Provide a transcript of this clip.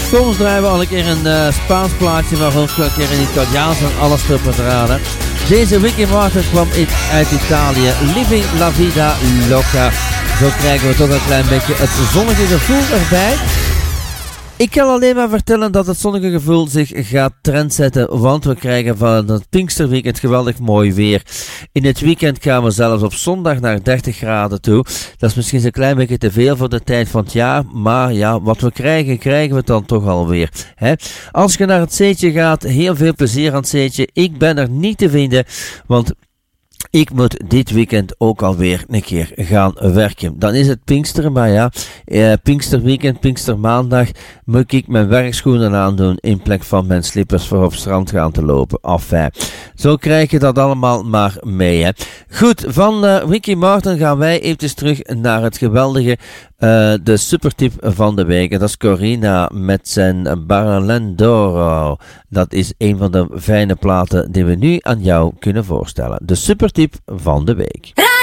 Soms draaien we al een keer een Spaans plaatje, maar ook een keer een Italiaans en alles te raden. Deze Ricky Martin kwam uit Italië. Living la vida loca. Zo krijgen we toch een klein beetje het zonnige gevoel erbij. Ik kan alleen maar vertellen dat het zonnige gevoel zich gaat trendzetten, want we krijgen van het Pinksterweekend geweldig mooi weer. In het weekend gaan we zelfs op zondag naar 30 graden toe. Dat is misschien een klein beetje te veel voor de tijd van het jaar, maar ja, wat we krijgen, krijgen we dan toch alweer. Hè? Als je naar het zeetje gaat, heel veel plezier aan het zeetje. Ik ben er niet te vinden, want ik moet dit weekend ook alweer een keer gaan werken. Dan is het Pinksteren, maar ja, Pinksterweekend, Pinkstermaandag, moet ik mijn werkschoenen aandoen in plek van mijn slippers voor op het strand gaan te lopen. Enfin, zo krijg je dat allemaal maar mee. Hè. Goed, van Ricky Martin gaan wij even terug naar het geweldige, de supertip van de week. En dat is Corina met zijn Barlen d'Oro. Dat is een van de fijne platen die we nu aan jou kunnen voorstellen. De supertip van de week.